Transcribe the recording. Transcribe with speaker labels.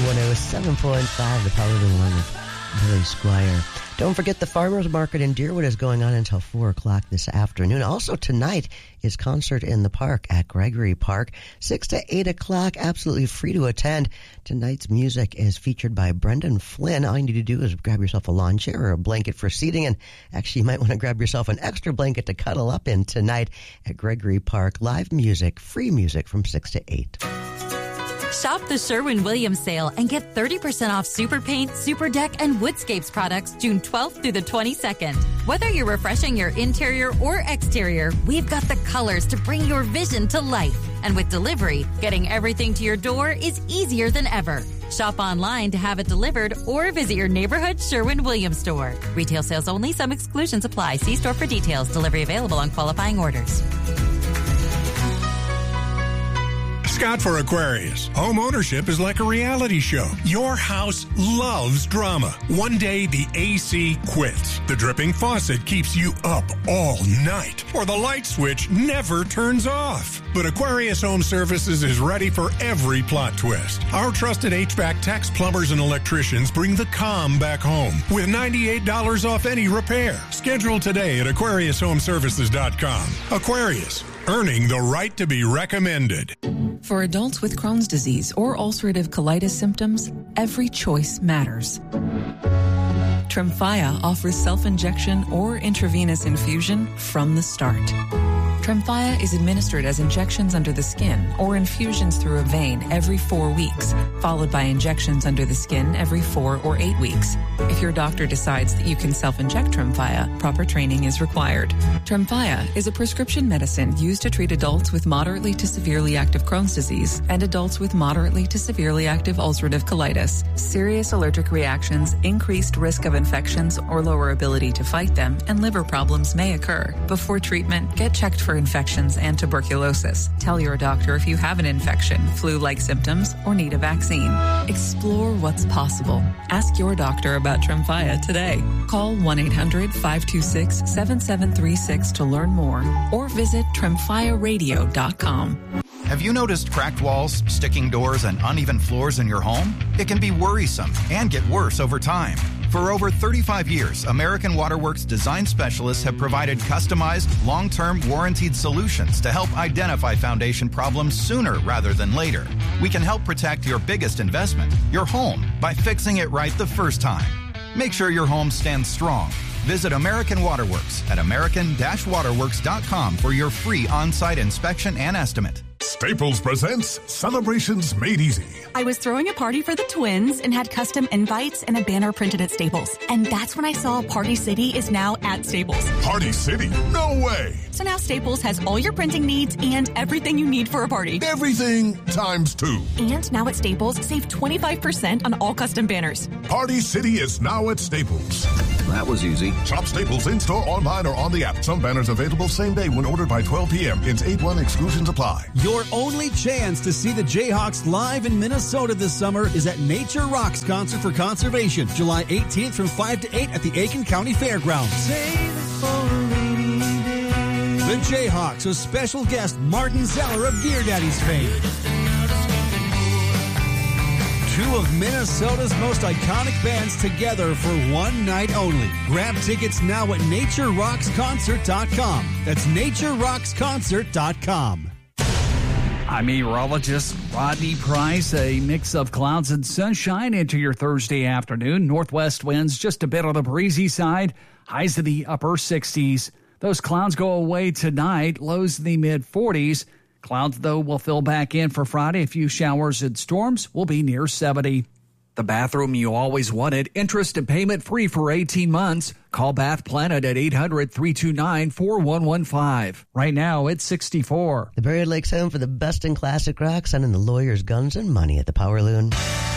Speaker 1: 107.5, the Power One with Billy Squire. Don't forget the Farmers Market in Deerwood is going on until 4 o'clock this afternoon. Also tonight is Concert in the Park at Gregory Park, 6 to 8 o'clock, absolutely free to attend. Tonight's music is featured by Brendan Flynn. All you need to do is grab yourself a lawn chair or a blanket for seating, and actually you might want to grab yourself an extra blanket to cuddle up in tonight at Gregory Park. Live music, free music from 6 to 8.
Speaker 2: Shop the Sherwin-Williams sale and get 30% off Super Paint, Super Deck, and Woodscapes products June 12th through the 22nd. Whether you're refreshing your interior or exterior, we've got the colors to bring your vision to life. And with delivery, getting everything to your door is easier than ever. Shop online to have it delivered or visit your neighborhood Sherwin-Williams store. Retail sales only. Some exclusions apply. See store for details. Delivery available on qualifying orders.
Speaker 3: Scott for Aquarius. Home ownership is like a reality show. Your house loves drama. One day the AC quits. The dripping faucet keeps you up all night. Or the light switch never turns off. But Aquarius Home Services is ready for every plot twist. Our trusted HVAC techs, plumbers, and electricians bring the calm back home with $98 off any repair. Schedule today at AquariusHomeservices.com. Aquarius, earning the right to be recommended.
Speaker 4: For adults with Crohn's disease or ulcerative colitis symptoms, every choice matters. Tremfya offers self-injection or intravenous infusion from the start. Tremfya is administered as injections under the skin or infusions through a vein every 4 weeks, followed by injections under the skin every 4 or 8 weeks. If your doctor decides that you can self-inject Tremfya, proper training is required. Tremfya is a prescription medicine used to treat adults with moderately to severely active Crohn's disease and adults with moderately to severely active ulcerative colitis. Serious allergic reactions, increased risk of infections or lower ability to fight them, and liver problems may occur. Before treatment, get checked for infections and tuberculosis. Tell your doctor if you have an infection, flu-like symptoms, or need a vaccine. Explore what's possible. Ask your doctor about Tremfya today. Call 1-800-526-7736 to learn more or visit tremfyaradio.com.
Speaker 5: Have you noticed cracked walls, sticking doors, and uneven floors in your home? It can be worrisome and get worse over time. For over 35 years, American Waterworks design specialists have provided customized, long-term, warranted solutions to help identify foundation problems sooner rather than later. We can help protect your biggest investment, your home, by fixing it right the first time. Make sure your home stands strong. Visit American Waterworks at american-waterworks.com for your free on-site inspection and estimate.
Speaker 6: Staples presents Celebrations Made Easy.
Speaker 7: I was throwing a party for the twins and had custom invites and a banner printed at Staples. And that's when I saw Party City is now at Staples.
Speaker 6: Party City? No way!
Speaker 7: So now Staples has all your printing needs and everything you need for a party.
Speaker 6: Everything times 2.
Speaker 7: And now at Staples, save 25% on all custom banners.
Speaker 6: Party City is now at Staples.
Speaker 8: That was easy.
Speaker 6: Shop Staples in-store, online, or on the app. Some banners available same day when ordered by 12 p.m. Hence 8-1 exclusions apply.
Speaker 9: Your only chance to see the Jayhawks live in Minnesota this summer is at Nature Rocks Concert for Conservation, July 18th from 5 to 8 at the Aiken County Fairgrounds.
Speaker 10: Save it for a rainy day.
Speaker 9: The Jayhawks with special guest Martin Zeller of Gear Daddy's fame. Two of Minnesota's most iconic bands together for one night only. Grab tickets now at NatureRocksConcert.com. That's NatureRocksConcert.com.
Speaker 11: I'm meteorologist Rodney Price. A mix of clouds and sunshine into your Thursday afternoon. Northwest winds just a bit on the breezy side. Highs to the upper 60s. Those clouds go away tonight. Lows in the mid-40s. Clouds, though, will fill back in for Friday. A few showers and storms will be near 70. The bathroom you always wanted. Interest and payment free for 18 months. Call Bath Planet at 800-329-4115. Right now, it's 64.
Speaker 1: The Buried Lakes home for the best in classic rock, sending the Lawyers, Guns, and Money at the Power Loon.